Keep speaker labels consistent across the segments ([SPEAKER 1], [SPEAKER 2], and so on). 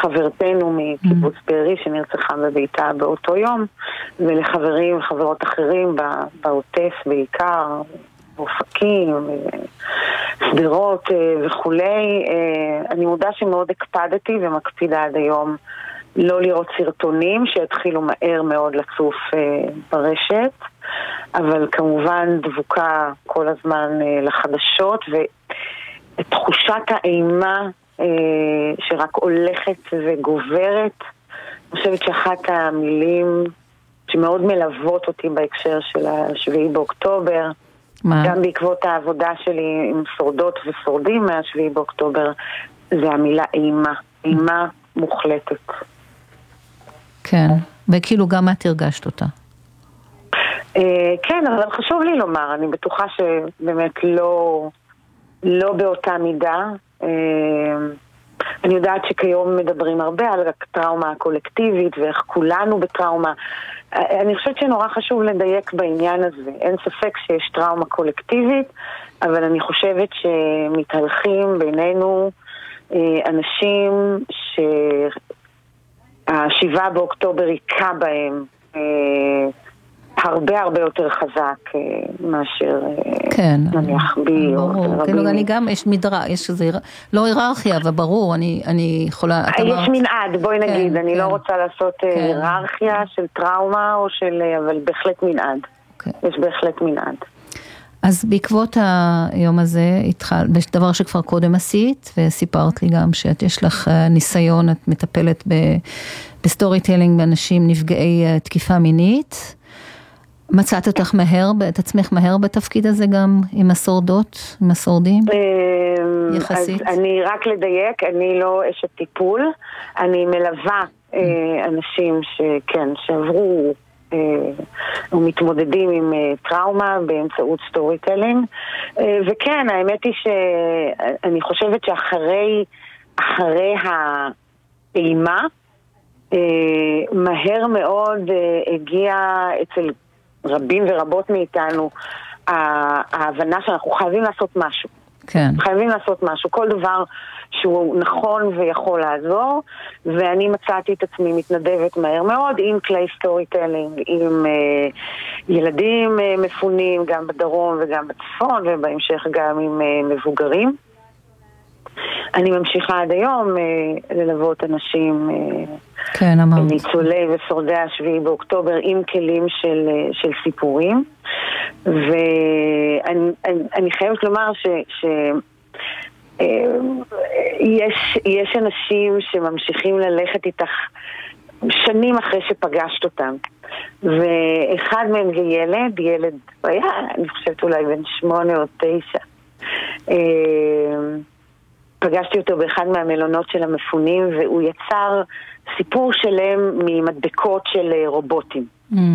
[SPEAKER 1] לחברתנו מקיבוץ בארי שנרצחה בביתה באותו יום, ולחברים וחברות אחרים בעוטף בעיקר, אופקים, סדרות וכולי. אני מודה שמאוד הקפדתי ומקפידה עד היום לא לראות סרטונים שהתחילו מהר מאוד לצוף ברשת, אבל כמובן דבוקה כל הזמן לחדשות, ותחושת האימה שרק הולכת וגוברת. אני חושבת שאחת המילים שמאוד מלוות אותי בהקשר של השביעי באוקטובר, גם בעקבות העבודה שלי עם שורדות ושורדים מהשביעי באוקטובר, זה המילה אימה, אימה מוחלטת.
[SPEAKER 2] כן, וכאילו גם את הרגשת אותה.
[SPEAKER 1] כן, אבל חשוב לי לומר, אני בטוחה שבאמת לא באותה מידה. אני יודעת שכיום מדברים הרבה על טראומה הקולקטיבית ואיך כולנו בטראומה. אני חושבת שנורא חשוב לדייק בעניין הזה. אין ספק שיש טראומה קולקטיבית, אבל אני חושבת שמתהלכים בינינו אנשים שהשבעה באוקטובר היכה בהם הרבה הרבה יותר חזק מאשר נניח בי או
[SPEAKER 2] רבים. אני גם, יש מדרה, יש איזה, לא היררכיה, אבל ברור, אני יכולה...
[SPEAKER 1] יש מנעד, בואי נגיד, אני לא רוצה לעשות היררכיה של טראומה או של, אבל בהחלט מנעד. יש בהחלט מנעד.
[SPEAKER 2] אז בעקבות היום הזה, יש דבר שכבר קודם עשית, וסיפרת לי גם שאת יש לך ניסיון, את מטפלת בסטורי טיילינג באנשים נפגעי תקיפה מינית. מצאת אותך מהר, את עצמך מהר בתפקיד הזה גם עם השורדות, עם השורדים? יחסית?
[SPEAKER 1] אז אני רק לדייק, אני לא אשת טיפול, אני מלווה אנשים שכן, שעברו ומתמודדים עם טראומה באמצעות סטורי טלינג, וכן, האמת היא שאני חושבת שאחרי האימה, מהר מאוד הגיע אצל רבים ורבות מאיתנו ההבנה שאנחנו חייבים לעשות משהו.
[SPEAKER 2] כן.
[SPEAKER 1] חייבים לעשות משהו, כל דבר שהוא נכון ויכול לעזור, ואני מצאתי את עצמי מתנדבת מהר מאוד עם כלי סטורי טלינג, עם ילדים מפונים גם בדרום וגם בצפון, ובהמשך גם עם מבוגרים. אני ממשיכה עד היום ללוות אנשים ניצולי ושורדי השביעי באוקטובר עם כלים של סיפורים, ואני חייבת לומר יש אנשים שממשיכים ללכת איתך שנים אחרי שפגשת אותם, ואחד מהם זה ילד היה, אני חושבת אולי בן 8 או 9, פגשתי אותו באחד מהמלונות של המפונים, והוא יצר סיפור שלם ממדבקות של רובוטים.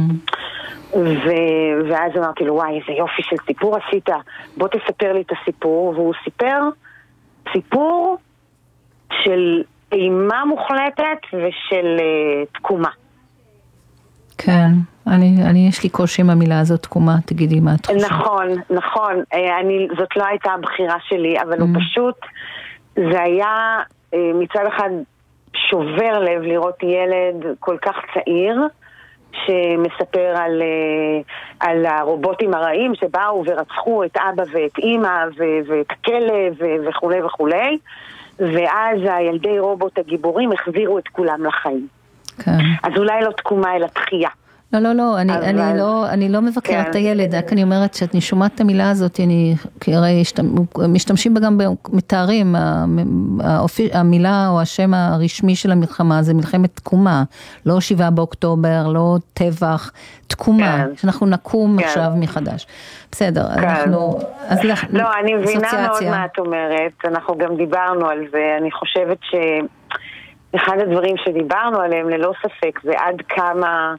[SPEAKER 1] ואז אמרתי לו, וואי, איזה יופי של סיפור עשית, בוא תספר לי את הסיפור. והוא סיפר סיפור של אימה מוחלטת ושל תקומה.
[SPEAKER 2] כן, יש לי קושי עם המילה הזאת, תקומה, תגידי מה את חושבת.
[SPEAKER 1] נכון, זאת לא הייתה הבחירה שלי, אבל הוא פשוט, זה היה מצד אחד שובר לב לראות ילד כל כך צעיר, שמספר על הרובוטים הרעים שבאו ורצחו את אבא ואת אמא ואת הכלב וכו' וכו', ואז הילדי רובוט הגיבורים החזירו את כולם לחיים.
[SPEAKER 2] כן.
[SPEAKER 1] אז אולי לא תקומה אלא תחייה.
[SPEAKER 2] לא, אני לא מבקרת את הילד, רק אני אומרת שאני שומעת את המילה הזאת, כי הרי משתמשים בה גם במתארים, המילה או השם הרשמי של המלחמה זה מלחמת תקומה, לא 7 באוקטובר, לא טבח, תקומה, שאנחנו נקום עכשיו מחדש. בסדר, אנחנו...
[SPEAKER 1] לא, אני מבינה מאוד מה את אומרת, אנחנו גם דיברנו על זה, אני חושבת שאחד הדברים שדיברנו עליהם ללא ספק זה עד כמה...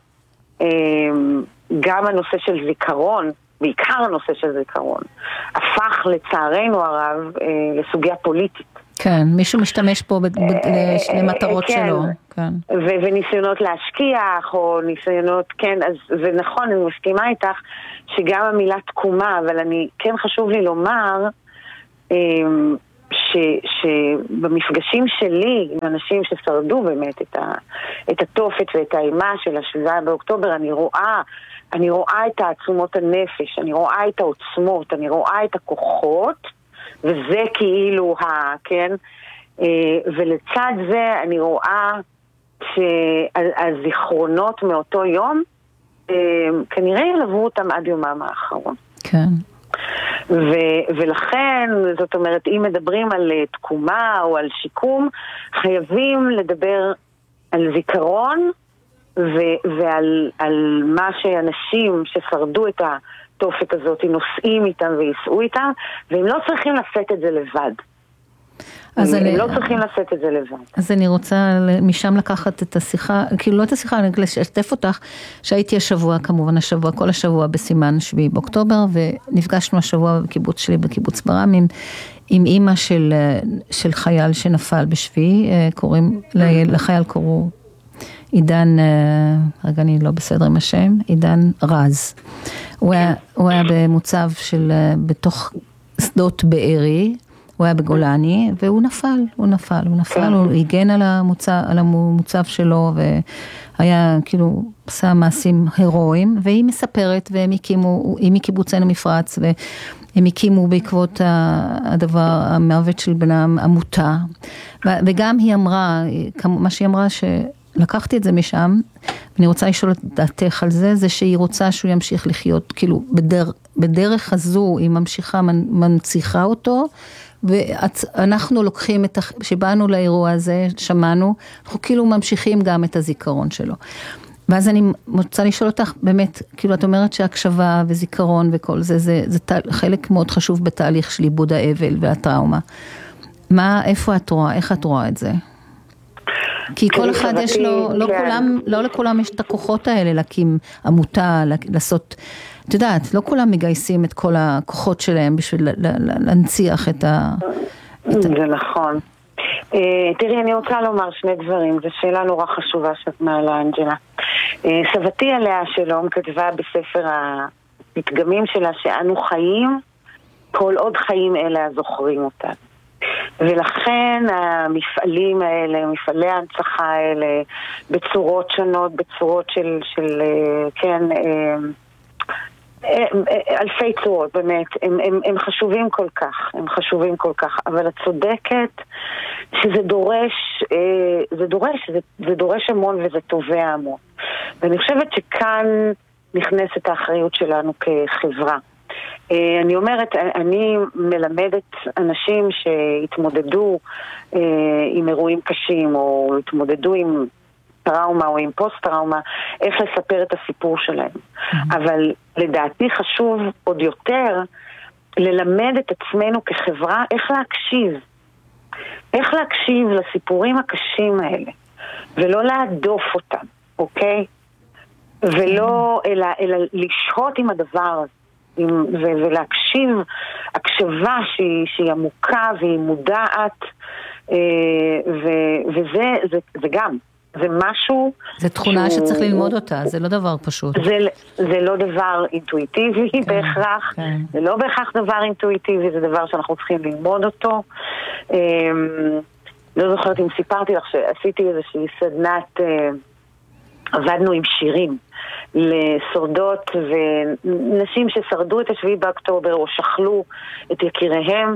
[SPEAKER 1] גם הנושא של זיכרון, בעיקר הנושא של זיכרון, הפך לצערנו הרב לסוגיה פוליטית.
[SPEAKER 2] כן, מישהו משתמש פה למטרות שלו. כן.
[SPEAKER 1] וניסיונות להשכיח, או ניסיונות, כן, אז זה נכון, אני מסכימה איתך, שגם המילה תקומה, אבל כן חשוב לי לומר, שבמפגשים שלי עם אנשים ששרדו באמת את התופת ואת האימה של 7 באוקטובר, אני רואה את העצומות הנפש, אני רואה את העוצמות, אני רואה את הכוחות, וזה כאילו כן, ולצד זה אני רואה שהזיכרונות מאותו יום כנראה ילוו אותם עד יומם האחרון.
[SPEAKER 2] כן.
[SPEAKER 1] ולכן, זאת אומרת, אם מדברים על תקומה או על שיקום, חייבים לדבר על זיכרון ועל מה שאנשים ששרדו את התופת הזאת נושאים איתם וייסעו איתם, והם לא צריכים לשאת את זה לבד. הם לא צריכים לשאת את זה לבד.
[SPEAKER 2] אז אני רוצה משם לקחת את השיחה, כאילו לא את השיחה, אני אשתף אותך, שהייתי השבוע, כמובן השבוע, כל השבוע בסימן 7 באוקטובר, ונפגשנו השבוע בקיבוץ שלי, בקיבוץ ברם, עם אימא של חייל שנפל בשבי, קוראים, לחייל קוראו עידן, רגע אני לא בסדר עם השם, עידן רז. הוא היה במוצב של, בתוך שדות בארי, הוא היה בגולני, והוא נפל, הוא הגן על המוצב שלו, והיה כאילו, עשה מעשים הירואיים, והיא מספרת, והם הקימו, היא מקיבוצנו מפרץ, והם הקימו בעקבות הדבר, המוות של בנם, עמותה, וגם היא אמרה, מה שהיא אמרה, לקחתי את זה משם, ואני רוצה לשאול את דעתך על זה, זה שהיא רוצה שהוא ימשיך לחיות, כאילו, בדרך הזו, היא ממשיכה, מנציחה אותו, ואנחנו לוקחים שבאנו לאירוע הזה, שמענו, אנחנו כאילו ממשיכים גם את הזיכרון שלו. ואז אני רוצה לשאול אותך, באמת, כאילו את אומרת שהקשבה וזיכרון וכל זה, זה חלק מאוד חשוב בתהליך של עיבוד האבל והטראומה. איפה את רואה, איך את רואה את זה? כי כל אחד יש לו, לא לכולם יש את הכוחות האלה להקים עמותה, לעשות, את יודעת, לא כולם מגייסים את כל הכוחות שלהם בשביל להנציח את ה...
[SPEAKER 1] זה נכון. תראי, אני רוצה לומר שני דברים, זו שאלה נורא חשובה שאת מעלה, אנג'לה. סבתי עליה שלום כתבה בספר הפתגמים שלה שאנו חיים, כל עוד חיים אלה הזוכרים אותה. ולכן המפעלים האלה, מפעלי ההנצחה האלה, בצורות שונות, בצורות של כן, אלפי צורות, באמת, הם חשובים כל כך, אבל את צודקת שזה דורש המון וזה תובע המון. ואני חושבת שכאן נכנסת האחריות שלנו כחברה. אני אומרת, אני מלמדת אנשים שהתמודדו עם אירועים קשים, או התמודדו עם טראומה או עם פוסט-טראומה, איך לספר את הסיפור שלהם. אבל לדעתי חשוב עוד יותר ללמד את עצמנו כחברה איך להקשיב לסיפורים הקשים האלה, ולא להדוף אותם, אוקיי? ולא, אלא לשהות עם הדבר הזה. ולהקשיב, הקשבה שהיא עמוקה והיא מודעת, וזה גם, זה משהו...
[SPEAKER 2] זה תכונה שצריך ללמוד אותה, זה לא דבר פשוט.
[SPEAKER 1] זה לא דבר אינטואיטיבי בהכרח, זה לא בהכרח דבר אינטואיטיבי, זה דבר שאנחנו צריכים ללמוד אותו. לא זוכרת אם סיפרתי לך שעשיתי איזושהי סדנת... עבדנו עם שירים לשורדות ונשים ששרדו את 7 באוקטובר או שכלו את יקיריהם,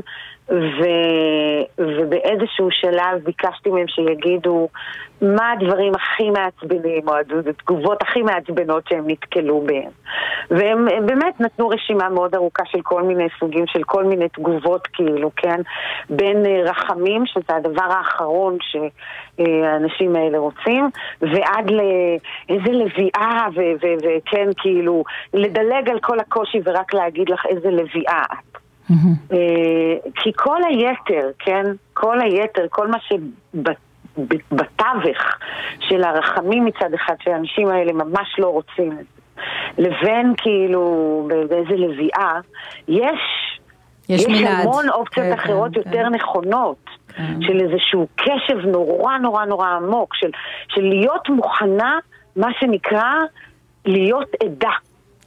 [SPEAKER 1] ובאיזשהו שלב ביקשתי מהם שיגידו מה הדברים הכי מעצבנים או התגובות הכי מעצבנות שהם נתקלו בהם, והם באמת נתנו רשימה מאוד ארוכה של כל מיני סוגים, של כל מיני תגובות, כאילו, כן, בין רחמים, שזה הדבר האחרון שהאנשים האלה רוצים, ועד לאיזה לביאה וכן, כאילו לדלג על כל הקושי ורק להגיד לך איזה לביאה את. כי כל היתר, כן, כל מה שבתווך של הרחמים מצד אחד שהאנשים האלה ממש לא רוצים את זה, לבין כאילו באיזה לביאה, יש המון אופציות אחרות יותר נכונות, של איזשהו קשב נורא נורא נורא עמוק, של להיות מוכנה, מה שנקרא להיות עדה.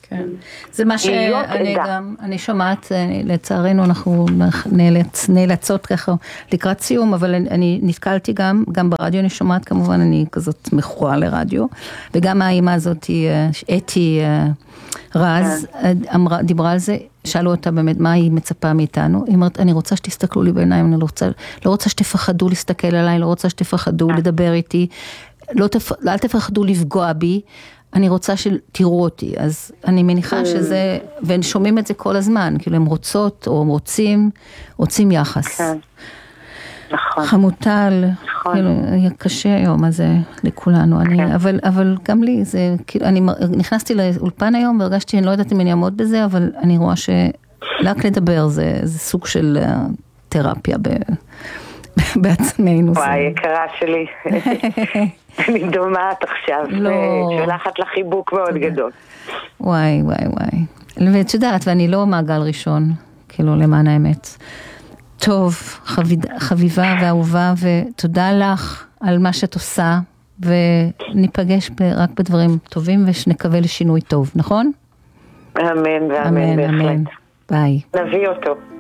[SPEAKER 2] כן. זה מה שאני גם, אני שומעת, לצערנו אנחנו נאלצות ככה לקראת סיום, אבל אני נתקלתי גם ברדיו, אני שומעת כמובן, אני כזאת מכורה לרדיו, וגם האמא הזאת, אתי רז, דיברה על זה, שאלו אותה באמת מה היא מצפה מאיתנו, היא אומרת, אני רוצה שתסתכלו לי בעיניים, אני לא רוצה שתפחדו להסתכל עליי, לא רוצה שתפחדו לדבר איתי, אל תפחדו לפגוע בי, אני רוצה שתראו אותי, אז אני מניחה שזה, והם שומעים את זה כל הזמן, כאילו הם רוצות או הם רוצים יחס.
[SPEAKER 1] כן. נכון.
[SPEAKER 2] חמוטל, כאילו, קשה היום הזה לכולנו, אבל גם לי, זה, כאילו, אני נכנסתי לאולפן היום, והרגשתי, אני לא יודעת אם אני אעמוד בזה, אבל אני רואה שרק לדבר, זה סוג של תרפיה בעצמנו.
[SPEAKER 1] וואי, יקרה שלי. אני דומעת עכשיו, שולחת לחיבוק מאוד גדול.
[SPEAKER 2] וואי. ואת יודעת, ואני לא מעגל ראשון, כאילו למען האמת. טוב, חביבה ואהובה, ותודה לך על מה שאת עושה, וניפגש רק בדברים טובים, ושנקווה לשינוי טוב, נכון?
[SPEAKER 1] אמן ואמן, בהחלט.
[SPEAKER 2] ביי.
[SPEAKER 1] נביא אותו.